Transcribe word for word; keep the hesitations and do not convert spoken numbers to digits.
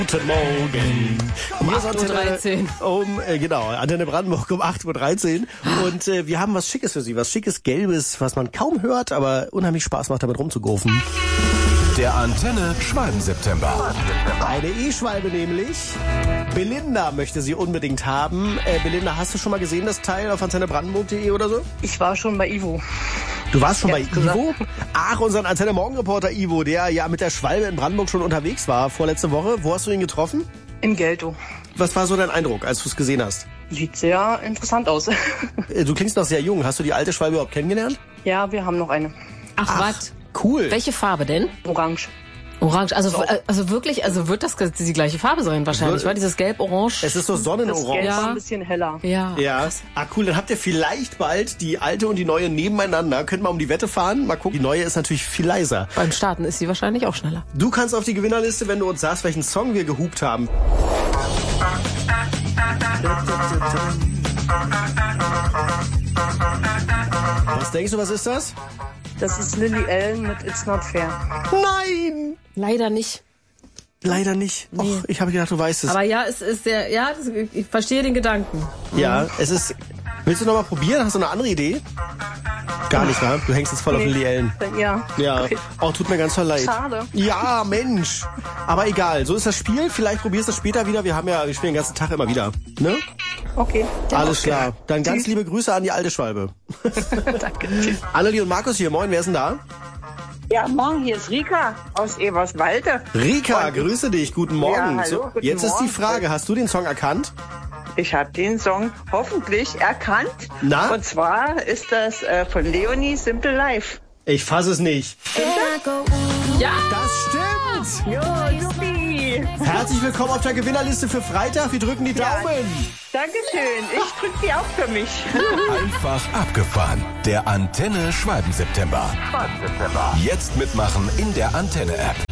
Guten Morgen. Um acht Uhr dreizehn. Um, äh, genau, Antenne Brandenburg um acht Uhr dreizehn. Und äh, wir haben was Schickes für Sie. Was Schickes, Gelbes, was man kaum hört, aber unheimlich Spaß macht, damit rumzugurfen. Der Antenne Schwalben-September. Eine E-Schwalbe nämlich. Belinda möchte sie unbedingt haben. Äh, Belinda, hast du schon mal gesehen, das Teil auf antenne brandenburg punkt de oder so? Ich war schon bei Ivo. Du warst schon Ja, bei gesagt. Ivo? Ach, unseren Antenne Morgen-Reporter Ivo, der ja mit der Schwalbe in Brandenburg schon unterwegs war vorletzte Woche. Wo hast du ihn getroffen? In Geltow. Was war so dein Eindruck, als du es gesehen hast? Sieht sehr interessant aus. Äh, Du klingst noch sehr jung. Hast du die alte Schwalbe überhaupt kennengelernt? Ja, wir haben noch eine. Ach, was? Cool. Welche Farbe denn? Orange. Orange. Also, So. also wirklich, also wird das die gleiche Farbe sein wahrscheinlich, Wird- weil dieses Gelb-Orange. Es ist so Das Sonnenorange. Gelb war Ja. ein bisschen heller. Ja. Ja. Ah, cool. Dann habt ihr vielleicht bald die alte und die neue nebeneinander. Könnt mal um die Wette fahren. Mal gucken. Die neue ist natürlich viel leiser. Beim Starten ist sie wahrscheinlich auch schneller. Du kannst auf die Gewinnerliste, wenn du uns sagst, welchen Song wir gehupt haben. Was denkst du, was ist das? Das ist Lily Allen mit It's Not Fair. Nein! Leider nicht. Leider nicht. Och, ich habe gedacht, du weißt es. Aber ja, es ist sehr, ja, das, ich verstehe den Gedanken. Ja, es ist... Willst du noch mal probieren? Hast du eine andere Idee? Gar nicht, wa? Du hängst jetzt voll auf Lily Allen. Ja. Ja. Okay. Oh, tut mir ganz voll leid. Schade. Ja, Mensch. Aber egal, so ist das Spiel. Vielleicht probierst du es später wieder. Wir haben ja, wir spielen den ganzen Tag immer wieder. Ne? Okay. Alles klar. Dann ganz liebe Grüße an die alte Schwalbe. Danke. Annelie und Markus hier. Moin, wer ist denn da? Ja, morgen, hier ist Rika aus Eberswalde. Rika, Und grüße dich. Guten Morgen. Ja, hallo, so, guten jetzt ist die Morgen. Frage, hast du den Song erkannt? Ich habe den Song hoffentlich erkannt. Na? Und zwar ist das äh, von Leonie Simple Life. Ich fasse es nicht. Ja! Das stimmt. Jo, juppie. Herzlich willkommen auf der Gewinnerliste für Freitag. Wir drücken die Daumen. Dankeschön. Ich drücke die auch für mich. Einfach abgefahren. Der Antenne Schwalben-September. Jetzt mitmachen in der Antenne-App.